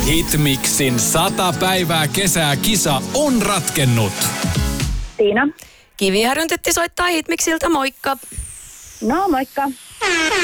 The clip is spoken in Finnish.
Hitmixin 100 päivää kesää kisa on ratkennut. Tiina. Kivijärven Tytti soittaa Hitmixiltä, moikka. No moikka.